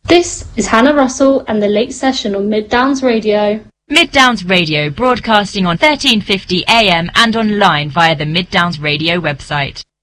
This is Hannah Russell and the Late Session on Mid Downs Radio. Mid Downs Radio, broadcasting on 1350 AM and online via the Mid Downs Radio website.